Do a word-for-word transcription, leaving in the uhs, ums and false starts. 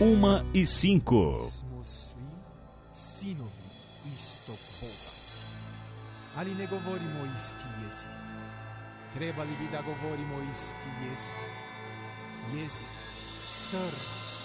uma e cinco. Sinovi isto Boga. Ali ne govorimo isti jezik. Trebali bi da govorimo isti jezik. Jezik srca.